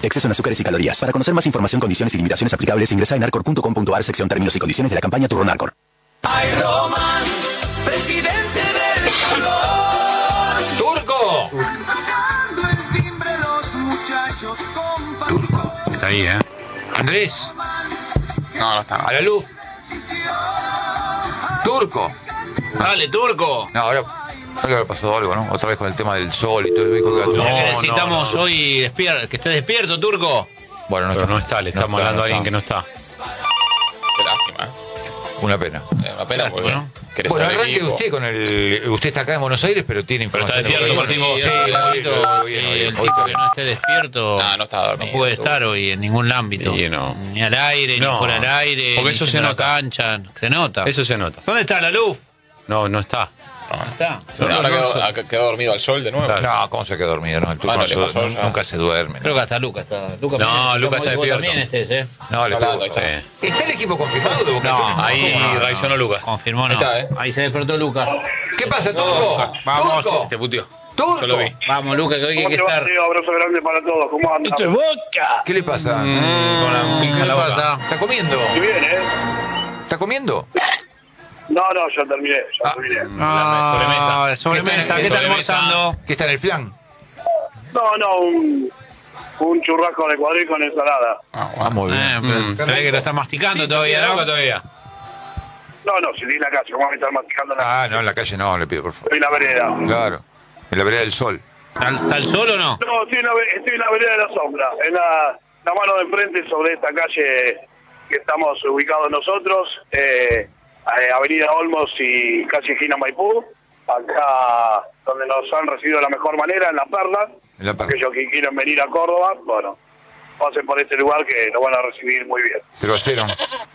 Exceso en azúcares y calorías. Para conocer más información, condiciones y limitaciones aplicables, ingresa en arcor.com.ar, sección términos y condiciones de la campaña Turbo Narcor. Ay, Roman, presidente del Ecuador. ¡Turco! Turco. Está ahí, ¿eh? Andrés. No, no está. A la luz. Turco. Dale, Turco. No, ahora le habrá pasado algo, ¿no? Otra vez con el tema del sol y todo eso. Dijo que... No, necesitamos no. hoy que estés despierto, Turco. Bueno, Pero no está, le estamos hablando a alguien que no está. Qué lástima, Una pena. Una pena Lástima, porque ¿no? querés Bueno, ser del arranque equipo. usted con el... Usted está acá en Buenos Aires, pero tiene Pero está información. despierto, Martín, vos. El tipo que no esté despierto No está dormido. no puede estar hoy en ningún ámbito. Sí, no. Ni al aire, No, ni fuera al aire. porque ni eso se yendo a la nota. cancha. Se nota. Eso se nota. ¿Dónde está la luz? No, no está. ¿Dónde está? Sí, ahora quedó dormido al sol de nuevo. Claro. No, ¿cómo se quedó dormido? No, el turco Ah, no, le pasó ya. nunca se duerme. Creo que hasta Lucas está. No, Lucas está vos despierto. también estés, ¿eh? No, le Hablando, pego. ahí está. ¿Está el equipo confirmado de Boca No, Juniors? Ahí ¿Cómo no? reaccionó Lucas. Confirmó, no. Ahí está, ¿eh? Ahí se despertó Lucas. ¿Qué pasa, Turco? Vamos. ¡Turco! Te puteó. ¡Turco! Yo lo vi. Vamos, Lucas, que hoy hay que estar. Abrazo grande para todos. ¿Cómo andan? ¿Qué le pasa? Con la ¿Qué pinza en le la boca. pasa? ¿Está comiendo? Muy bien, ¿eh? ¿Está comiendo? No, ya terminé. Ya terminé. Sobremesa. Sobremesa, ¿qué está Sobremesa. almorzando? ¿Qué está en el flan? No, un churrasco de cuadril con ensalada. Ah, muy bien. Pero se ve que lo está masticando todavía, ¿Todavía ¿no? todavía? No, si di la casa, ¿cómo voy a estar masticando la Ah, no, en la calle no, le pido, por favor. Estoy en la vereda. Claro, en la vereda del sol. ¿Está el sol o no? No, estoy en la vereda de la sombra. En la mano de enfrente sobre esta calle que estamos ubicados nosotros. Avenida Olmos y casi esquina Maipú. Acá donde nos han recibido de la mejor manera, en La Perla. En La Perla. Aquellos que quieran venir a Córdoba, bueno, pasen por este lugar que nos van a recibir muy bien. 0-0.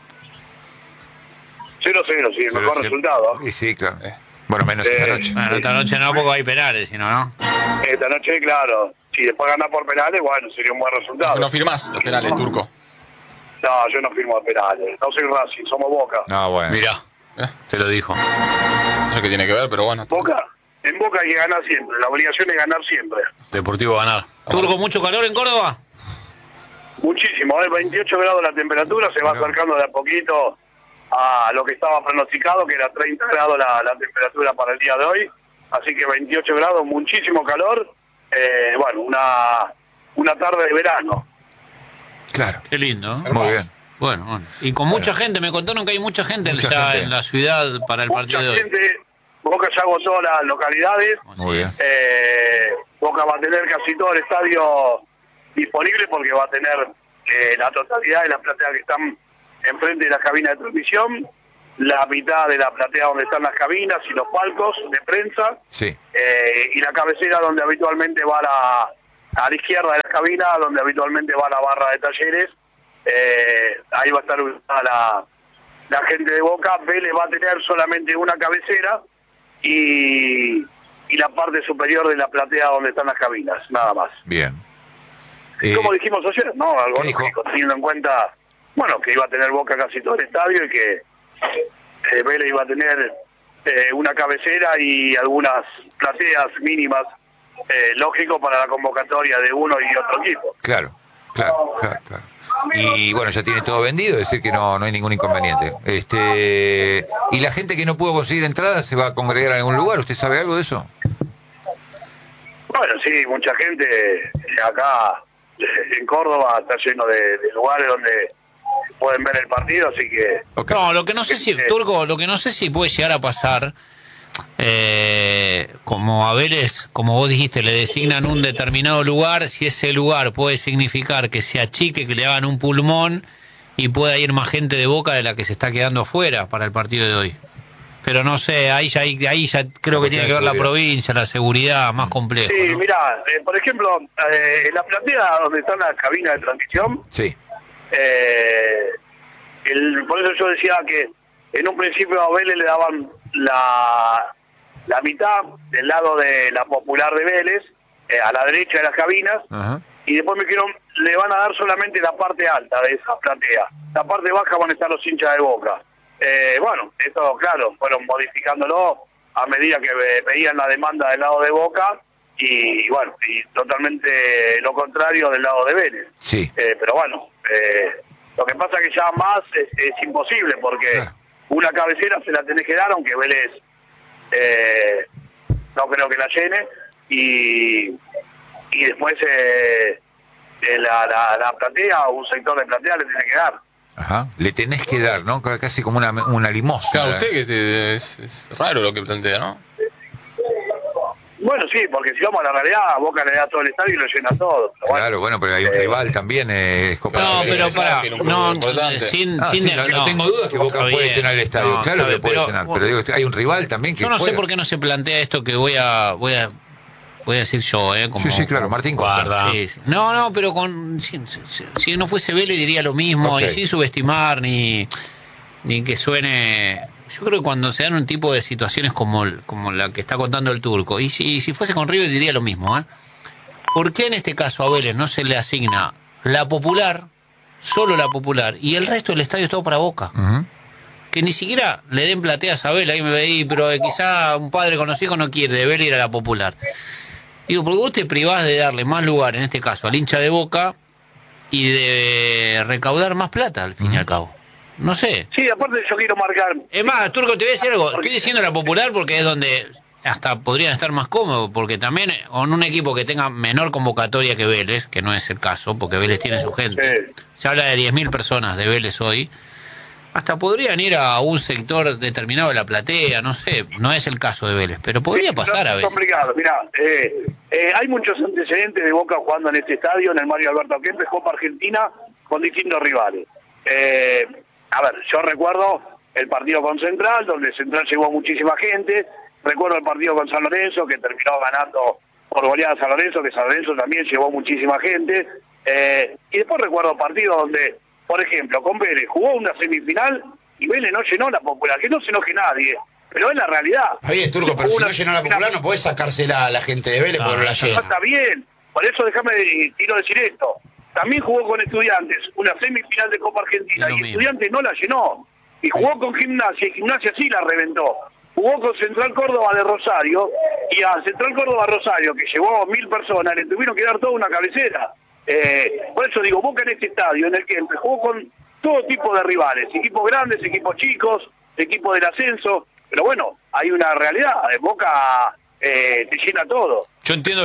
0-0, sí, el mejor 0-0. resultado. Y sí, claro. Bueno, menos esta noche. Bueno, esta noche no, porque hay penales, sino, ¿no? Esta noche, claro, si después gana por penales, bueno, sería un buen resultado. No firmás los penales, Turco. No, yo no firmo penales. No soy Racing, somos Boca. No, bueno. Mirá, te lo dijo. No sé qué tiene que ver, pero bueno. En Boca hay que ganar siempre. La obligación es ganar siempre. Deportivo ganar. ¿Turco, mucho calor en Córdoba? Muchísimo, 28 grados la temperatura, se va acercando de a poquito a lo que estaba pronosticado, que era 30 grados la temperatura para el día de hoy. Así que 28 grados, muchísimo calor. Bueno, una tarde de verano. Claro. Qué lindo, ¿eh? Muy bien. Bueno. Y con mucha gente, me contaron que hay mucha gente Mucha ya gente. en la ciudad para el partido Mucha de hoy. gente, Boca ya agotó las localidades. Muy bien. Boca va a tener casi todo el estadio disponible porque va a tener la totalidad de las plateas que están enfrente de las cabinas de transmisión, la mitad de la platea donde están las cabinas y los palcos de prensa, Sí. y la cabecera donde habitualmente va a la izquierda de la cabina, donde habitualmente va la barra de talleres. Ahí va a estar ubicada la gente de Boca. Vélez va a tener solamente una cabecera y la parte superior de la platea donde están las cabinas, nada más. Bien. Como dijimos ayer, ¿no? Algo ¿qué dijo? lógico, teniendo en cuenta, bueno, que iba a tener Boca casi todo el estadio y que Vélez iba a tener una cabecera y algunas plateas mínimas, lógico para la convocatoria de uno y otro equipo. Claro. Y bueno, ya tiene todo vendido, es decir que no hay ningún inconveniente. ¿Y la gente que no pudo conseguir entradas se va a congregar en algún lugar? ¿Usted sabe algo de eso? Bueno, sí, mucha gente acá en Córdoba está lleno de lugares donde pueden ver el partido, así que... Okay. No, lo que no sé si, Turco, lo que no sé si puede llegar a pasar, como a Vélez, como vos dijiste, le designan un determinado lugar, si ese lugar puede significar que se achique, que le hagan un pulmón y pueda ir más gente de Boca de la que se está quedando afuera para el partido de hoy. Pero no sé, ahí ya creo que tiene que ver la provincia, la seguridad, más complejo. Sí, ¿no? mira, por ejemplo, en la platea donde están las cabinas de transmisión, Sí. por eso yo decía que en un principio a Vélez le daban la mitad del lado de la Popular de Vélez, a la derecha de las cabinas, Ajá. y después le van a dar solamente la parte alta de esa platea. La parte baja van a estar los hinchas de Boca. Bueno, esto claro, fueron modificándolo a medida que veían la demanda del lado de Boca, y bueno, y totalmente lo contrario del lado de Vélez. Sí. Pero bueno, lo que pasa es que ya más es imposible, porque Claro. una cabecera se la tenés que dar, aunque Vélez no creo que la llene, y después la platea, un sector de platea le tiene que dar. Ajá. Le tenés que dar, ¿no? Casi como una limosna. Claro, usted que es raro lo que plantea, ¿no? Bueno, sí, porque si vamos a la realidad, Boca le da todo el estadio y lo llena todo. Pero bueno, Claro, bueno, pero hay un rival también, es Copa No, América. pero para, Ángel, un no, club importante. sin, Ah, sin sí, no tengo dudas que Boca está puede bien. llenar el estadio, No, claro está que bien, puede llenar, pero digo, hay un rival también que yo no sé juega. por qué no se plantea esto que voy a decir yo, como, Sí, sí, claro, Martín Costa. Guarda. Sí, sí. No, pero si no fuese Vélez diría lo mismo, Ok. y sin subestimar ni que suene. Yo creo que cuando se dan un tipo de situaciones como la que está contando el Turco, y si fuese con River diría lo mismo, ¿eh? ¿Por qué en este caso a Vélez no se le asigna la popular, solo la popular, y el resto del estadio es todo para Boca? Ujú. Que ni siquiera le den plateas a Vélez, ahí me veí, pero quizá un padre con los hijos no quiere, de Vélez ir a la popular. Digo, porque vos te privás de darle más lugar, en este caso, al hincha de Boca, y de recaudar más plata, al fin y al cabo. No sé. sí, aparte yo quiero marcar. Es más, Turco, te voy a decir algo. Estoy diciendo la popular porque es donde hasta podrían estar más cómodos, porque también con un equipo que tenga menor convocatoria que Vélez, que no es el caso, porque Vélez tiene su gente. Sí. Se habla de 10.000 personas de Vélez hoy. Hasta podrían ir a un sector determinado de la platea, no sé, no es el caso de Vélez, pero podría pasar a Es veces. complicado, mirá, hay muchos antecedentes de Boca jugando en este estadio, en el Mario Alberto Kempes, Copa Argentina, con distintos rivales. A ver, yo recuerdo el partido con Central, donde Central llevó muchísima gente. Recuerdo el partido con San Lorenzo, que terminó ganando por goleada a San Lorenzo, que San Lorenzo también llevó muchísima gente. Y después recuerdo partidos donde, por ejemplo, con Vélez jugó una semifinal y Vélez no llenó la popular, que no se enoje nadie, pero es la realidad. Está bien, Turco, pero Jugó si una no llenó la popular no podés sacársela a la gente de Vélez porque no la No, llena. está bien, por eso quiero decir esto. También jugó con Estudiantes una semifinal de Copa Argentina Es lo y mismo. Estudiantes no la llenó. Y jugó con Gimnasia y Gimnasia sí la reventó. Jugó con Central Córdoba de Rosario y a Central Córdoba Rosario, que llevó 1.000 personas, le tuvieron que dar toda una cabecera. Por eso digo, Boca en este estadio en el que jugó con todo tipo de rivales, equipos grandes, equipos chicos, equipos del ascenso, pero bueno, hay una realidad, Boca te llena todo. Yo entiendo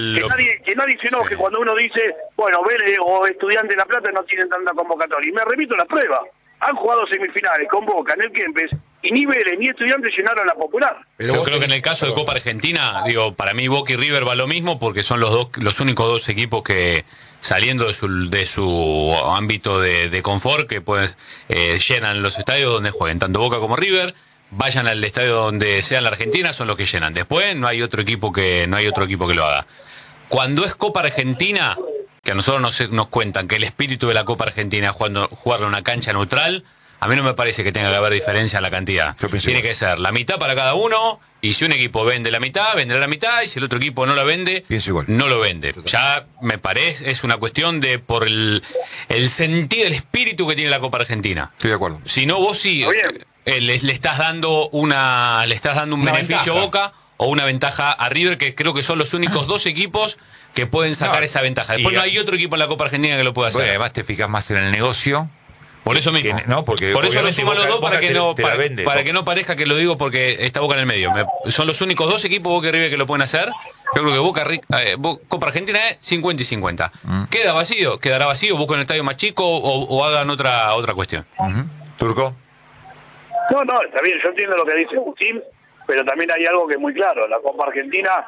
Que nadie se enoje cuando uno dice, bueno, Vélez o Estudiantes de La Plata no tienen tanta convocatoria. Y me repito la prueba. Han jugado semifinales con Boca en el Kempes y ni Vélez ni Estudiantes llenaron la popular. Pero Yo vos creo que en tenés- el caso de Copa Argentina, digo, para mí Boca y River va lo mismo porque son los únicos dos equipos que saliendo de su ámbito de confort que pues llenan los estadios donde jueguen, tanto Boca como River, vayan al estadio donde sea en la Argentina, son los que llenan. Después no hay otro equipo que lo haga. Cuando es Copa Argentina, que a nosotros nos cuentan que el espíritu de la Copa Argentina es jugarlo en una cancha neutral, a mí no me parece que tenga que haber diferencia en la cantidad. Yo pienso Tiene igual. que ser la mitad para cada uno, y si un equipo vende la mitad, venderá la mitad, y si el otro equipo no la vende, Pienso igual. no lo vende. Ya me parece, es una cuestión de por el sentido, el espíritu que tiene la Copa Argentina. Estoy de acuerdo. Si no, vos sí Está bien. le estás dando un Una beneficio ventaja. a Boca o una ventaja a River, que creo que son los únicos dos equipos que pueden sacar No, esa ventaja. Después y- no hay otro equipo en la Copa Argentina que lo pueda hacer. Bueno, además te fijas más en el negocio. Por eso mismo. No, porque por eso me obviamente suman los Boca- dos para Boca que te- no te la para, vende. para que no parezca que lo digo porque está Boca en el medio. Son los únicos dos equipos Boca y River que lo pueden hacer. Yo creo que Copa Argentina es 50 y 50. Queda vacío, quedará vacío, buscan un estadio más chico o hagan otra cuestión. Ujú. Turco. No, está bien, yo entiendo lo que dice Agustín, pero también hay algo que es muy claro. La Copa Argentina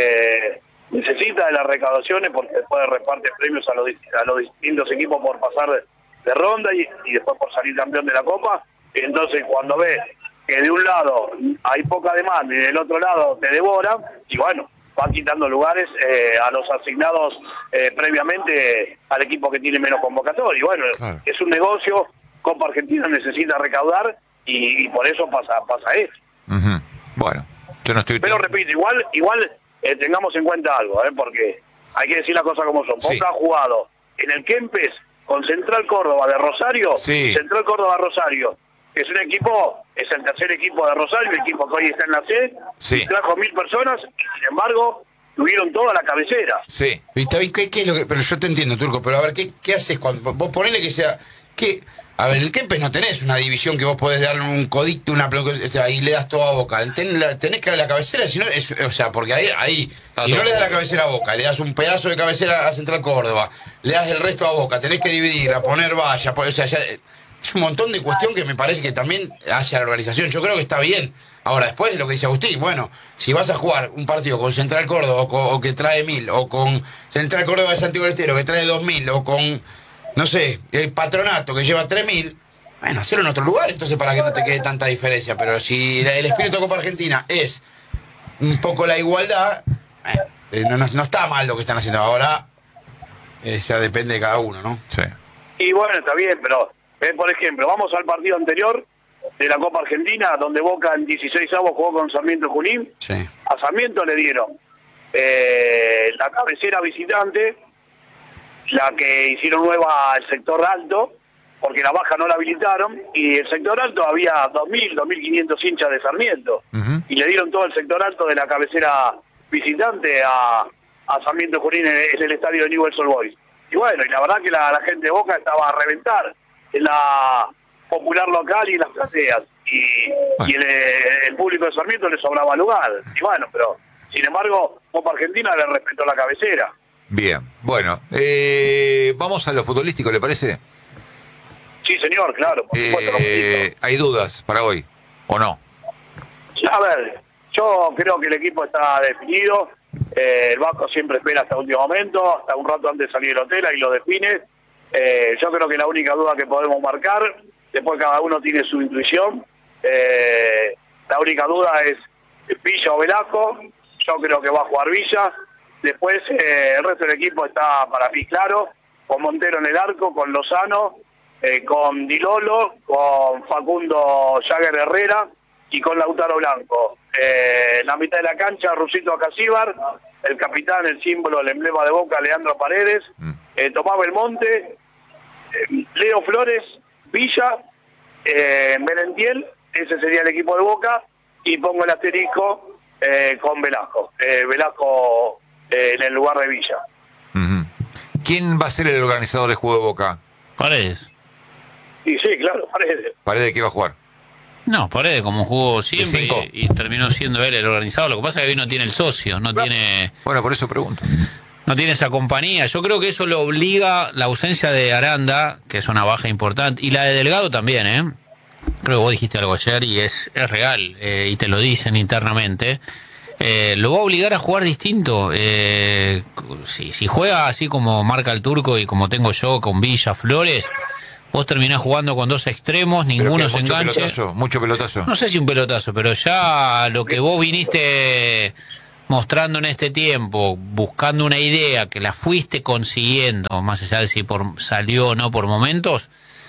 necesita de las recaudaciones porque después reparte premios a los distintos equipos por pasar de ronda y después por salir campeón de la Copa. Entonces, cuando ves que de un lado hay poca demanda y del otro lado te devoran, y bueno, van quitando lugares a los asignados previamente al equipo que tiene menos convocatoria. Y bueno, Claro. es un negocio, Copa Argentina necesita recaudar y por eso pasa esto. Ujú. Bueno, yo no estoy. Pero repito, igual tengamos en cuenta algo, porque hay que decir las cosas como son. Sí. Boca ha jugado en el Kempes con Central Córdoba de Rosario, Sí. Central Córdoba Rosario, que es un equipo, es el tercer equipo de Rosario, el equipo que hoy está en la C, Sí. y trajo 1.000 personas, y sin embargo tuvieron toda la cabecera. Sí. Y está bien, ¿qué es lo que...? Pero yo te entiendo, Turco, pero a ver, ¿qué haces cuando... Vos ponele que sea... ¿Qué? A ver, el Kempes no tenés una división que vos podés darle un codito, o sea, y le das todo a Boca. Tenés que darle la cabecera, si no, o sea, porque ahí si no le das la cabecera a Boca, le das un pedazo de cabecera a Central Córdoba, le das el resto a Boca, tenés que dividirla, poner valla, o sea, ya, es un montón de cuestión que me parece que también hace a la organización. Yo creo que está bien. Ahora, después de lo que dice Agustín, bueno, si vas a jugar un partido con Central Córdoba o que trae 1000, o con Central Córdoba de Santiago del Estero que trae 2000, o con, no sé, el Patronato que lleva 3000, bueno, hacerlo en otro lugar, entonces para que no te quede tanta diferencia. Pero si el espíritu de Copa Argentina es un poco la igualdad, no está mal lo que están haciendo ahora, ya depende de cada uno, ¿no? Sí. Y bueno, está bien, pero, por ejemplo, vamos al partido anterior de la Copa Argentina, donde Boca en 16avos jugó con Sarmiento Junín. Sí. A Sarmiento le dieron la cabecera visitante, la que hicieron nueva el sector alto, porque la baja no la habilitaron, y el sector alto había 2.000, 2.500 hinchas de Sarmiento, y le dieron todo el sector alto de la cabecera visitante a Sarmiento Junín en el estadio de Newell's Old Boys. Y bueno, y la verdad que la gente de Boca estaba a reventar en la popular local y en las plateas, y el público de Sarmiento le sobraba lugar. Y bueno, pero sin embargo, Copa Argentina le respetó la cabecera. Bien, bueno, vamos a lo futbolístico, ¿le parece? Sí, señor, claro, por supuesto. ¿Hay dudas para hoy o no? A ver, yo creo que el equipo está definido. El Vasco siempre espera hasta el último momento, hasta un rato antes de salir del hotel, ahí lo define. Yo creo que la única duda que podemos marcar, después cada uno tiene su intuición, la única duda es Villa o Velasco. Yo creo que va a jugar Villa. Después el resto del equipo está para mí claro, con Montero en el arco, con Lozano, con Di Lolo, con Facundo Jagger Herrera y con Lautaro Blanco. En la mitad de la cancha, Rusito Acasíbar, el capitán, el símbolo, el emblema de Boca, Leandro Paredes, Tomás Belmonte, Leo Flores, Villa, Merentiel, ese sería el equipo de Boca, y pongo el asterisco con Velasco. Velasco en el lugar de Villa. ¿Quién va a ser el organizador de juego de Boca? Paredes. Y sí, claro, Paredes. ¿Paredes qué va a jugar? No, Paredes como jugó siempre y terminó siendo él el organizador. Lo que pasa es que hoy no tiene el socio, no tiene... Bueno, por eso pregunto. No tiene esa compañía. Yo creo que eso lo obliga la ausencia de Aranda, que es una baja importante, y la de Delgado también, ¿eh? Creo que vos dijiste algo ayer y es real, y te lo dicen internamente. Lo va a obligar a jugar distinto. Si juega así como marca el Turco y como tengo yo con Villa, Flores, vos terminás jugando con dos extremos, ninguno se enganche. Mucho pelotazo. No sé si un pelotazo, pero ya lo que vos viniste mostrando en este tiempo, buscando una idea que la fuiste consiguiendo, más allá de si salió o no por momentos,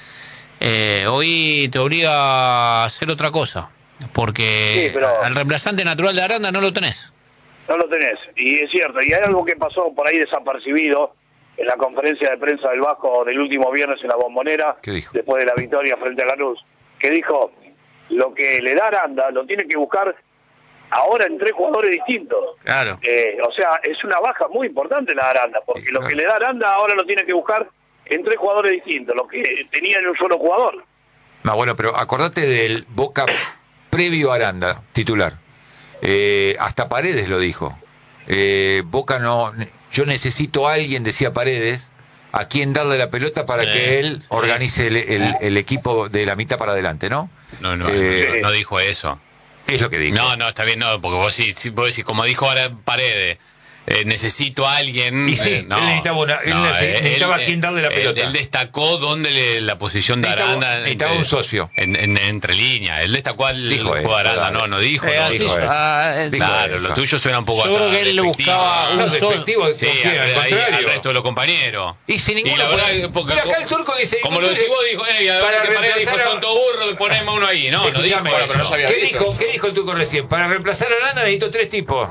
hoy te obliga a hacer otra cosa, porque sí, pero al reemplazante natural de Aranda no lo tenés. No lo tenés, y es cierto, y hay algo que pasó por ahí desapercibido en la conferencia de prensa del Vasco del último viernes en la Bombonera, después de la victoria frente a Lanús, que dijo, lo que le da Aranda lo tiene que buscar ahora en 3 jugadores distintos. Claro. O sea, es una baja muy importante la de Aranda, porque lo que le da Aranda ahora lo tiene que buscar en 3 jugadores distintos, lo que tenía en un solo jugador. No, bueno, pero acordate del Boca previo a Aranda, titular. Hasta Paredes lo dijo. Boca no... Yo necesito a alguien, decía Paredes, a quien darle la pelota para que él organice el equipo de la mitad para adelante, ¿no? No dijo eso. Es lo que dijo. No, está bien, no, porque vos decís, como dijo ahora Paredes, necesito a alguien. Y sí, él necesitaba a quien darle la pelota. Él destacó dónde la posición de Aranda. Necesitaba un socio. Entre líneas. Él destacó al juego de Aranda. No dijo. Claro, lo tuyo suena un poco. Yo creo que él le buscaba un socio. Sí, al resto de los compañeros. Y sin ninguno. La verdad, porque acá el Turco dice. Como lo decís vos, dijo, Paredes dijo, son todos burros, ponemos uno ahí. No dijo, pero no sabía. ¿Qué dijo el Turco recién? Para reemplazar a Aranda necesito 3 tipos.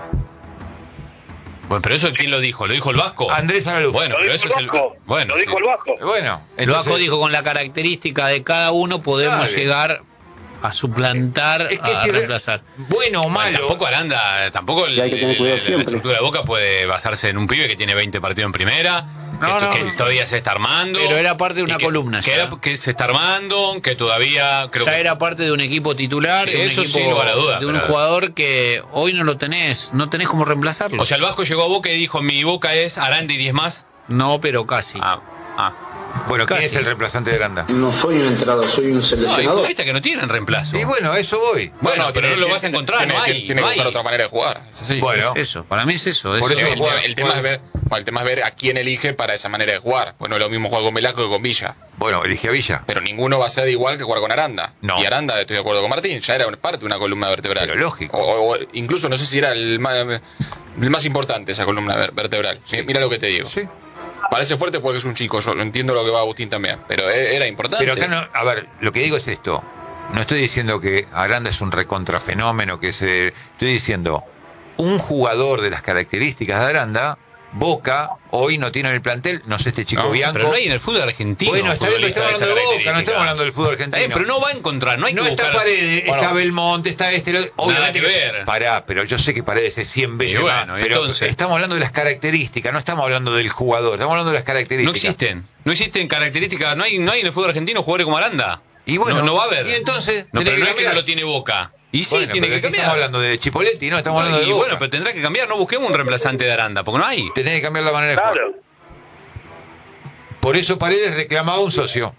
Bueno, pero eso ¿quién lo dijo? ¿Lo dijo el Vasco? Andrés Analuz. Bueno, lo dijo el Vasco. Bueno, lo dijo el Vasco. Bueno, el Vasco dijo con la característica de cada uno podemos llegar a suplantar, Es que a reemplazar. bueno o malo. Tampoco Aranda, tampoco Y hay que tener cuidado la siempre. estructura de Boca puede basarse en un pibe que tiene 20 partidos en primera, que todavía se está armando. Pero era parte de una y que- columna ya. que se está armando, que todavía creo Ya que era parte de un equipo titular, Sí, de un eso equipo, sin lugar a duda, de un pero- jugador que hoy no tenés cómo reemplazarlo. O sea, el Vasco llegó a Boca y dijo, mi Boca es Aranda y 10 más. no, pero casi. Bueno, ¿quién Casi. es el reemplazante de Aranda? No soy un entrenador, soy un No, hay seleccionador. futbolistas que no tienen reemplazo. Y bueno, a eso voy. Bueno, pero no lo vas a encontrar, tiene, no hay. tiene que no buscar hay. otra manera de jugar. Es así. Bueno, Es eso, para mí es eso. Por eso El, juega- el tema es ver, bueno, el tema es ver a quién elige para esa manera de jugar. Pues no es lo mismo jugar con Velasco que con Villa. bueno, elige a Villa. Pero ninguno va a ser igual que jugar con Aranda. No. Y Aranda, estoy de acuerdo con Martín, ya era parte de una columna vertebral. Pero lógico. O incluso no sé si era el más importante esa columna vertebral. Mira lo que te digo. Sí. Parece fuerte porque es un chico, yo entiendo lo que va Agustín también, pero era importante. Pero acá no, a ver, lo que digo es esto. No estoy diciendo que Aranda es un recontrafenómeno, estoy diciendo, un jugador de las características de Aranda, Boca, hoy no tiene en el plantel, no sé este chico No, Bianco. Pero no hay en el fútbol argentino. Bueno, está bien, pero estamos futbolistas hablando de esa Boca, no estamos característica. hablando del fútbol Está argentino. bien, pero no va a encontrar, no hay No que está buscar... Paredes, Bueno. está Belmonte, está obviamente que ver. Pará, pero yo sé que Paredes es 100 veces Y más, bueno, pero entonces. estamos hablando de las características, no estamos hablando del jugador, estamos hablando de las No características. existen. No existen características. No hay en el fútbol argentino jugadores como Aranda. Y bueno, no va a haber. y entonces, No, tenés pero que no es que no cambiar. lo tiene Boca. Y sí, Bueno, tiene pero que aquí cambiar. estamos hablando de Chipoletti, no estamos hablando de Y Boca. bueno, pero tendrá que cambiar. No busquemos un reemplazante de Aranda, porque no hay. Tenés que cambiar la manera de jugar. Claro. Por eso Paredes reclamaba un socio.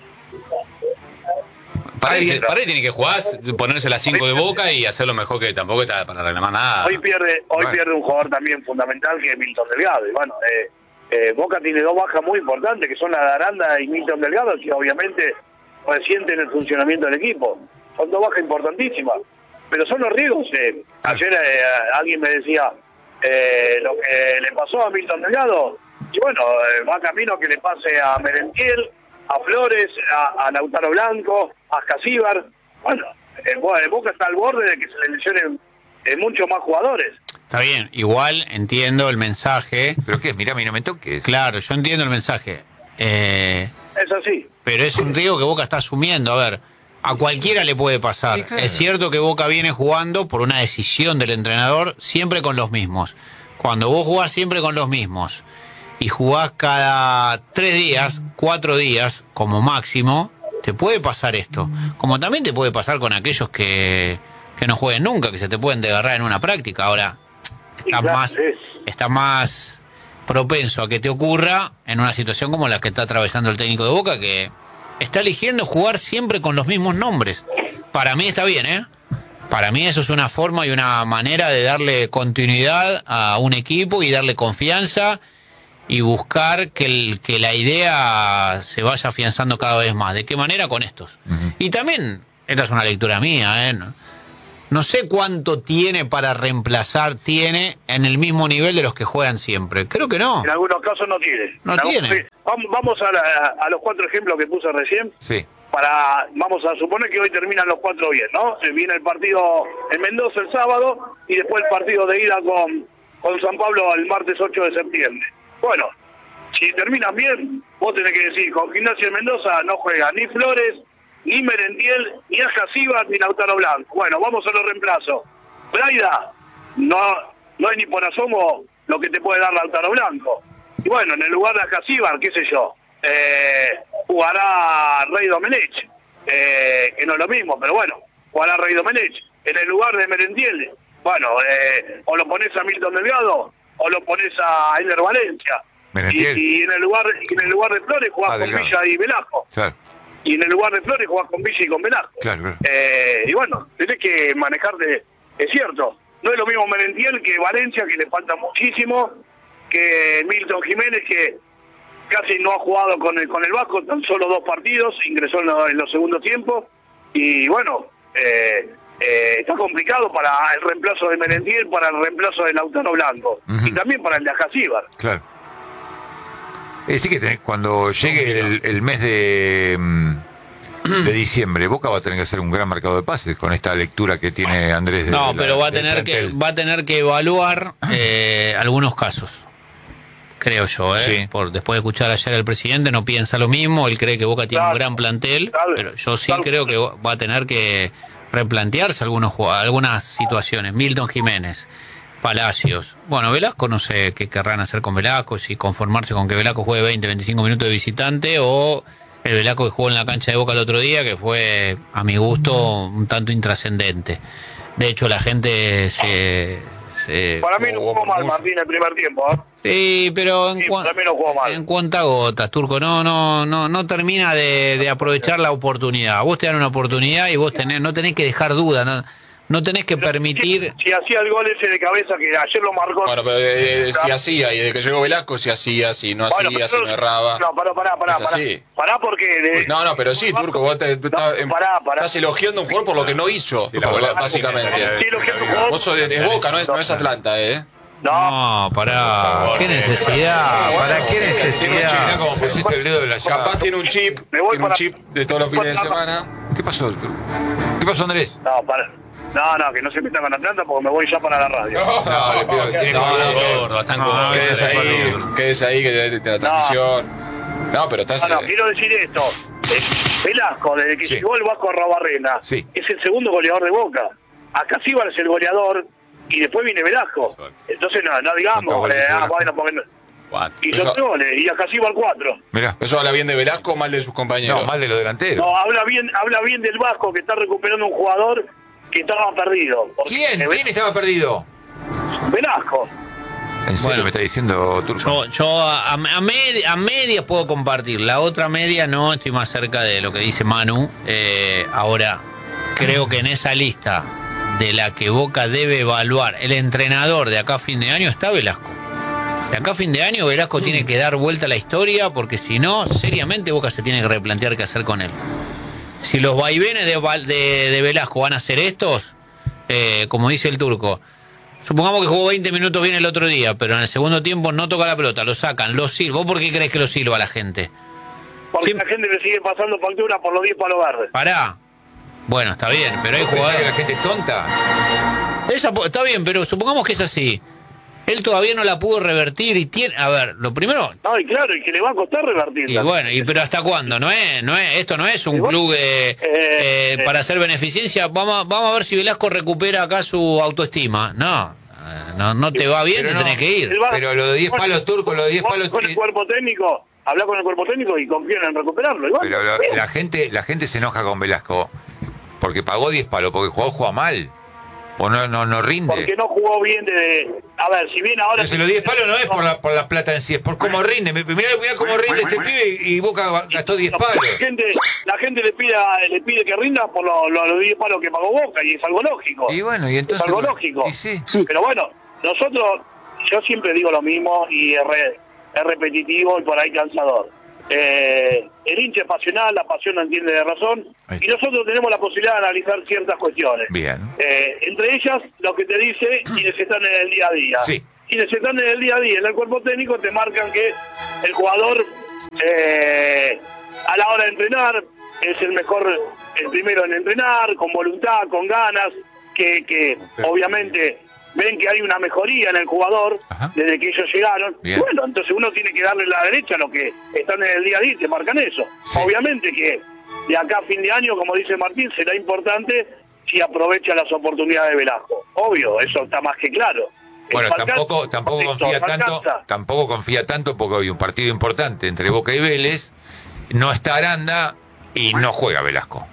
Paredes tiene que jugar, ponerse las 5 de Boca y hacerlo mejor, que tampoco está para reclamar nada. Hoy pierde Bueno. un jugador también fundamental que es Milton Delgado. Y bueno, Boca tiene dos bajas muy importantes, que son la de Aranda y Milton Delgado, que obviamente resienten el funcionamiento del equipo. Son dos bajas importantísimas. Pero son los riesgos. Ayer alguien me decía lo que le pasó a Milton Delgado. Y bueno, va camino que le pase a Merentiel, a Flores, a Lautaro Blanco, a Casíbar. Bueno, Boca está al borde de que se le lesionen muchos más jugadores. Está bien, igual entiendo el mensaje. ¿Pero qué es? Mirá, a mí no me toques. Claro, yo entiendo el mensaje. Es así. Pero es un riesgo que Boca está asumiendo. A ver, a cualquiera le puede pasar. Sí, claro. Es cierto que Boca viene jugando por una decisión del entrenador siempre con los mismos. Cuando vos jugás siempre con los mismos y jugás cada 3 días, 4 días como máximo, te puede pasar esto. Como también te puede pasar con aquellos que no jueguen nunca, que se te pueden desgarrar en una práctica. Ahora, está más propenso a que te ocurra en una situación como la que está atravesando el técnico de Boca, que está eligiendo jugar siempre con los mismos nombres. Para mí está bien, ¿eh? Para mí eso es una forma y una manera de darle continuidad a un equipo y darle confianza y buscar que la idea se vaya afianzando cada vez más. ¿De qué manera? Con estos. Y también, esta es una lectura mía, ¿eh? No sé cuánto tiene para reemplazar, tiene en el mismo nivel de los que juegan siempre. Creo que no. En algunos casos no tiene. No En algunos- tiene. sí. Vamos a los 4 ejemplos que puse recién. Sí. Vamos a suponer que hoy terminan los 4 bien, ¿no? Viene el partido en Mendoza el sábado y después el partido de ida con San Pablo el martes 8 de septiembre. Bueno, si terminan bien, vos tenés que decir, con Gimnasia en Mendoza no juega ni Flores, ni Merentiel, ni Ascasíbar, ni Lautaro Blanco. Bueno, vamos a los reemplazos. Braida, no es ni por asomo lo que te puede dar Lautaro Blanco. Y bueno, en el lugar de Ascasíbar, qué sé yo, jugará Rey Domenech, que no es lo mismo, pero bueno, jugará Rey Domenech. En el lugar de Merentiel, bueno, o lo pones a Milton Delgado, o lo pones a Eder Valencia. Merentiel. Y en el lugar de Flores jugás con Delgado. Villa y Velasco. Claro, Y en el lugar de Flores jugás con Villa y con Velasco. claro. Y bueno, tenés que manejarte, es cierto, no es lo mismo Merentiel que Valencia, que le falta muchísimo, que Milton Jiménez, que casi no ha jugado con el Vasco, tan solo 2 partidos, ingresó en los segundos tiempos, y bueno, está complicado para el reemplazo de Merentiel, para el reemplazo de Lautaro Blanco, Ujú. y también para el de Ajacíbar. Claro. Es decir, que cuando llegue el mes de diciembre, Boca va a tener que hacer un gran mercado de pases con esta lectura que tiene Andrés. No, pero va a del tener plantel. que evaluar algunos casos. creo yo, Sí. Después de escuchar ayer al presidente, no piensa lo mismo, él cree que Boca tiene un Claro. gran plantel, Claro. pero yo sí Claro. creo que va a tener que replantearse algunas situaciones. Milton Jiménez, Palacios. Bueno, Velasco no sé qué querrán hacer con Velasco, si conformarse con que Velasco juegue 20, 25 minutos de visitante o el Velasco que jugó en la cancha de Boca el otro día, que fue, a mi gusto, un tanto intrascendente. De hecho, la gente se Para mí no jugó mal Martín el primer tiempo, ¿eh? sí, pero Sí, para mí no jugó mal. en cuentagotas, Turco, no termina de aprovechar la oportunidad. Vos te dan una oportunidad y vos no tenés que dejar duda, no tenés que permitir. Si hacía el gol ese de cabeza que ayer lo marcó. Bueno, pero si hacía, y desde que llegó Velasco, si hacía, si no Bueno, hacía, pero- si no erraba. No, pará. Es así. Pará porque... No, pero sí, Turco, vos pará. estás elogiando a un jugador por lo que no hizo, Sí, la bola- básicamente. Sí, lo que jugó- Vos sos es Boca, no es Atlanta, ¿eh? No, No, pará, qué necesidad, ¿para qué Mirá necesidad? cómo pusiste el dedo de la llaga. Capaz tiene un chip, Me voy tiene un para- chip de todos los fines de semana. ¿Qué pasó? ¿Qué pasó, Andrés? no, pará. No, que no se metan con Atlanta porque me voy ya para la radio. No, le pido, tiene que Gordo, están gordos. Quédese ahí, que de la transmisión. No, pero estás. No, quiero decir esto. Velasco, desde que Sí. llegó el Vasco Arrobarrena, Sí. es el segundo goleador de Boca. Acá sí es el goleador y después viene Velasco. Entonces no digamos, ¿Cuántos goles hizo Velasco? bueno, porque hizo Eso- 3 goles y acá sí va el 4. Mirá. ¿Eso habla bien de Velasco o mal de sus compañeros? No, mal de los delanteros. No, habla bien del Vasco que está recuperando un jugador que estaba perdido. Porque ¿Quién estaba perdido? Velasco. ¿En serio Bueno. me está diciendo Turco? Yo a medias puedo compartir, la otra media no, estoy más cerca de lo que dice Manu. Ahora, creo que en esa lista de la que Boca debe evaluar el entrenador de acá a fin de año está Velasco. De acá a fin de año Velasco tiene que dar vuelta a la historia porque si no, seriamente Boca se tiene que replantear qué hacer con él. Si los vaivenes de Velasco van a ser estos, como dice el Turco, supongamos que jugó 20 minutos bien el otro día, pero en el segundo tiempo no toca la pelota, lo sacan, lo silba. ¿Vos por qué crees que lo silba la gente? Porque Sí. la gente le sigue pasando factura por los 10 palos verdes. Pará. Bueno, está bien, pero hay ¿Pensás que jugadores. la gente es tonta? Está bien, pero supongamos que es así. Él todavía no la pudo revertir y tiene. A ver, lo primero. No, y claro, y que le va a costar revertirla. Y bueno, pero ¿hasta cuándo? Esto no es un club para hacer beneficencia. Vamos a ver si Velasco recupera acá su autoestima. No te va bien, Pero te no. tenés que ir. Él va- Pero lo de 10 palos turcos, lo de 10 Vos palos. con el cuerpo técnico, habla con el cuerpo técnico y confían en recuperarlo. Igual. Pero la gente se enoja con Velasco porque pagó 10 palos, porque el jugador juega mal. O no rinde. Porque no jugó bien desde... A ver, si bien ahora... Entonces, los 10 palos no es por la plata en sí, es por cómo rinde. Mirá cómo rinde este pibe y Boca gastó 10 palos. La gente le pide que rinda por los 10 palos que pagó Boca y es algo lógico. Y bueno, y entonces. Es algo lógico. Y sí. Pero bueno, nosotros, yo siempre digo lo mismo y es repetitivo y por ahí cansador. El hincha es pasional, la pasión no entiende de razón Ahí y está. nosotros tenemos la posibilidad de analizar ciertas cuestiones. Bien. Entre ellas, lo que te dice quienes están en el día a día. Sí. Quienes están en el día a día en el cuerpo técnico te marcan que el jugador a la hora de entrenar es el primero en entrenar, con voluntad, con ganas, que obviamente ven que hay una mejoría en el jugador Ajá. desde que ellos llegaron. Bien. Bueno, entonces uno tiene que darle la derecha a los que están en el día a día y te marcan eso. Sí. Obviamente que de acá a fin de año, como dice Martín, será importante si aprovecha las oportunidades de Velasco. Obvio, eso está más que claro. Bueno, El Falcán- tampoco confía tanto porque hoy un partido importante entre Boca y Vélez, no está Aranda y no juega Velasco.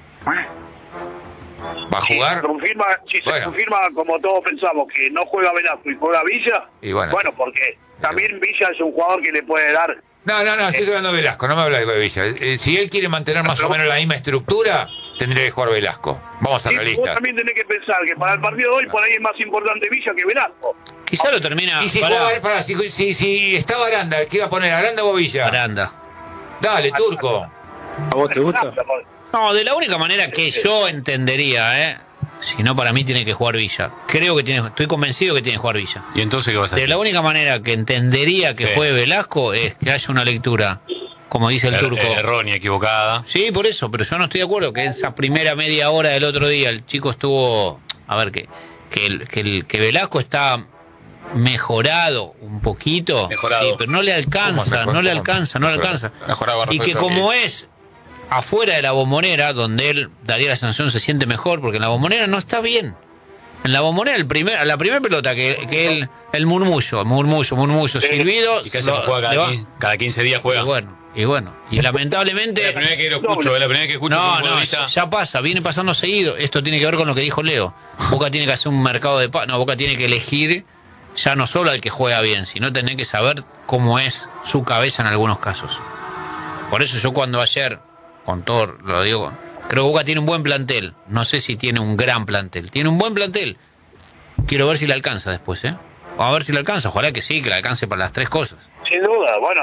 ¿Va a Si jugar? se Bueno. confirma, como todos pensamos, que no juega Velasco y juega Villa, Y bueno. porque también Villa es un jugador que le puede dar... No, estoy hablando de Velasco, no me habla de Villa. Si él quiere mantener más o menos la misma estructura, tendría que jugar Velasco. Vamos a Sí, ser vos realistas. también tenés que pensar que para el partido de hoy por ahí es más importante Villa que Velasco. Quizá lo termina. Y si Pará. juega, si estaba Aranda, ¿qué iba a poner? ¿Aranda o Villa? Aranda. Dale, Turco. ¿A vos te gusta? No, de la única manera que yo entendería, si no para mí tiene que jugar Villa. Estoy convencido que tiene que jugar Villa. ¿Y entonces qué vas a De hacer? la única manera que entendería que Sí. juegue Velasco es que haya una lectura, como dice el Turco. Errónea, equivocada. Sí, por eso, pero yo no estoy de acuerdo que esa primera media hora del otro día el chico estuvo, a ver, que Velasco está mejorado un poquito, Mejorado. sí, pero no le alcanza, ¿Cómo no le mejor? alcanza, no le alcanza. Mejorado Y que respecto a como es afuera de la Bombonera, donde él daría la sensación se siente mejor, porque en la Bombonera no está bien. En la Bombonera, a la primera pelota que el murmullo, silbido, Y casi no juega le va- cada 15 días juega. y bueno, y lamentablemente... Es la primera vez que lo escucho, es la primera vez que escucho a un No, futbolista. ya pasa, viene pasando seguido. Esto tiene que ver con lo que dijo Leo. Boca tiene que hacer un mercado de paz. No, Boca tiene que elegir ya no solo al que juega bien, sino tener que saber cómo es su cabeza en algunos casos. Por eso yo cuando ayer, con todo lo digo, creo que Boca tiene un buen plantel. No sé si tiene un gran plantel. Tiene un buen plantel. Quiero ver si le alcanza después, ¿eh? Vamos a ver si le alcanza. Ojalá que sí, que le alcance para las tres cosas. Sin duda, bueno,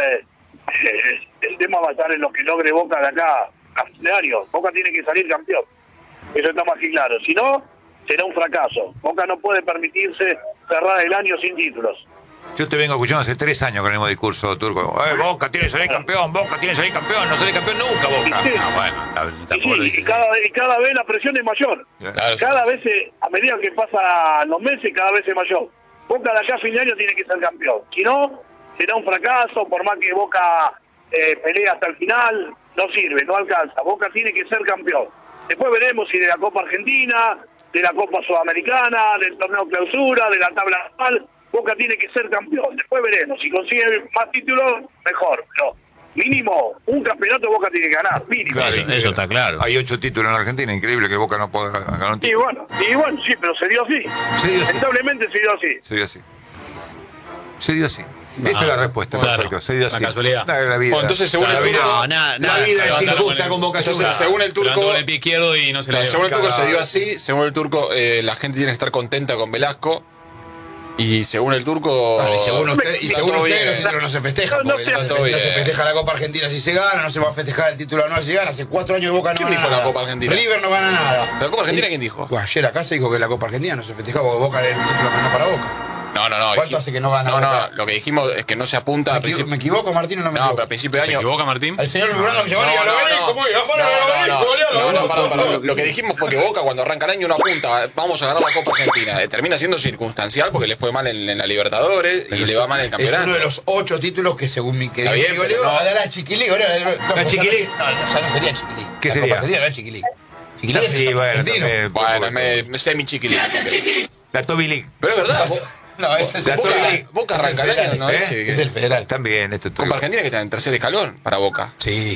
el tema va a estar en lo que logre Boca de acá a fin de año. Boca tiene que salir campeón. Eso está más que claro. Si no, será un fracaso. Boca no puede permitirse cerrar el año sin títulos. Yo te vengo escuchando hace 3 años con el mismo discurso turco. Boca tiene que salir campeón, Boca tiene que salir campeón, no sale campeón nunca Boca. Sí. Ah, bueno, tampoco lo Y, dice. y cada vez la presión es mayor. Claro, Cada vez, a medida que pasan los meses, cada vez es mayor. Boca de acá a fin de año tiene que ser campeón. Si no, será un fracaso, por más que Boca pelea hasta el final, no sirve, no alcanza. Boca tiene que ser campeón. Después veremos si de la Copa Argentina, de la Copa Sudamericana, del torneo clausura, de la tabla anual, Boca tiene que ser campeón. Después veremos, si consigue más títulos, mejor. Pero mínimo, un campeonato Boca tiene que ganar, mínimo. Claro, Eso está claro. Hay 8 títulos en Argentina, increíble que Boca no pueda ganar un Y título. bueno, sí, pero se dio así. Se dio así. Lamentablemente se dio así. Se dio así. Se dio así. Esa es la respuesta, claro. perfecto. Se dio La así. casualidad. La vida. Bueno, entonces, según la el vida, turco- No, nada, la nada. vida es levantando injusta con con Boca Entonces, Juniors. según el Levantó turco, con el pie izquierdo y no se le dio. según el turco se dio Cagada. así, según el turco, la gente tiene que estar contenta con Velasco. Y según el turco. Claro, y según está usted, todo los bien. títulos no se festejan, No, porque no, no, todo se bien. festeja la Copa Argentina si se gana, no se va a festejar el título anual si gana. Hace 4 años que Boca no ¿Quién gana dijo la nada. Copa Argentina? River no gana nada. ¿La Copa Argentina quién dijo? Pues ayer acá se dijo que la Copa Argentina no se festejaba porque Boca era el título que no para Boca. No. ¿Cuánto hace que no gana No, Boca? lo que dijimos es que no se apunta a principio. ¿Me equivoco, Martín, o no me No, equivoco? pero a principio de ¿Se año. equivoca Martín? Al señor Lurano me dice, bueno, ya lo obelisco, muy bien, afuera del obelisco, Perdón. Lo que dijimos fue que Boca cuando arranca el año no apunta, vamos a ganar la Copa Argentina. Termina siendo circunstancial porque le fue mal en la Libertadores y le va mal en el Es campeonato. uno de los 8 títulos que según mi Está bien, amigo pero Leo, no. va a dar a Chiquilí. ¿La Chiquilí? No, ya no sería Chiquilí. ¿Qué La sería? Copa Argentina no es Chiquilí. Chiquilí es Sí, el bueno, argentino. también, Bueno, poco. me sé mi chiquilín. La Toby League. Pero es verdad. No, ese es La el Toby federal. League. Boca arranca el año, ¿no? ¿Eh? Ese que- Es el federal. También, esto Copa Argentina que está en tercer escalón para Boca. Sí.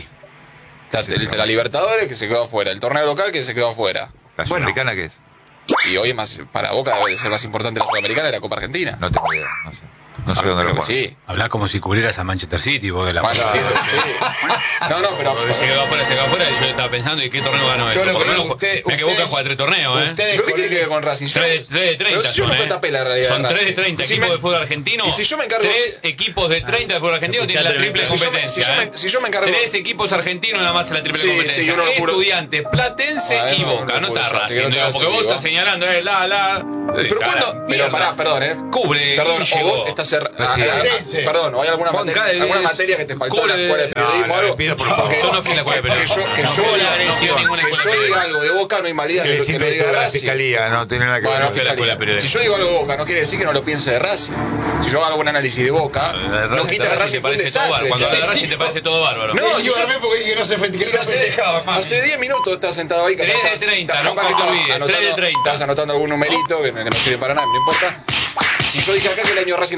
La Libertadores que se quedó afuera, el torneo local que se quedó afuera. ¿La Sudamericana qué es? Y hoy es más, para Boca debe ser más importante la Sudamericana que la Copa Argentina. No tengo idea, no sé. No sé dónde Creo lo que ponen. sí. Hablás como si cubrieras a Manchester City vos de la Bueno, forma. sí. No, pero. Se quedó afuera, y yo estaba pensando, ¿y qué torneo ganó Yo eso? lo Por que lo digo, menos, usted- mira que Boca ustedes- juega 3 torneos, ¿eh? Ustedes ¿Pero qué tiene que ver con Racing? 3 de 30 Pero si yo son, nunca ¿eh? tapé la realidad Son de 3 de Racing. 30 Si equipos me- de fútbol argentino. y si yo me encargo- 3 equipos de 30 de fútbol argentino tienen la triple si yo me- competencia. si yo me- ¿eh? si yo me encargo- 3 equipos argentinos nada más en la triple Sí, competencia. sí, uno lo juro. Estudiantes, Platense Ah, y no, Boca. no No juro está yo, así que Racing, no te digo, vas a porque vos seguir, estás señalando, Pero cuando. Pero pará, perdón, Cubre, Perdón, ¿quién o vos llegó? estás Sí. perdón, ¿o hay alguna Juan materia, Cáceres, alguna materia que te faltó en la escuela de periodismo No, o algo? le pido por favor. Porque- Yo no fui a la escuela de periodismo. Que No yo fui a la diga- agresión de ninguna que escuela yo de diga algo de Boca no invalida Que que lo siempre diga estuvo en la Racing. fiscalía, no tiene nada que ver. Bueno, fui a la escuela de periodismo. si yo digo algo de Boca, no quiere decir que no lo piense de Racing. Si yo hago un análisis de Boca, no quita que Racing te fue un parece todo bárbaro. desastre. Cuando hablas de Racing te parece todo bárbaro. No, No, si yo yo- también porque dije que no se Si festejaba más. hace 10 minutos estás sentado ahí. 3 de 30, nunca te olvides, 3 de 30. Estás anotando algún numerito que no sirve para nada, no importa. Si yo dije acá que el año de Racing